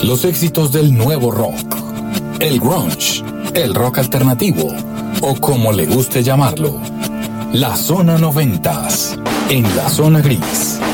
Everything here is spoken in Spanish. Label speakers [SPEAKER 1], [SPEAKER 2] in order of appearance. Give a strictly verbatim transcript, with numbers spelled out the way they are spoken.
[SPEAKER 1] los éxitos del nuevo rock, el grunge, el rock alternativo o como le guste llamarlo. La Zona noventas, en la Zona Gris.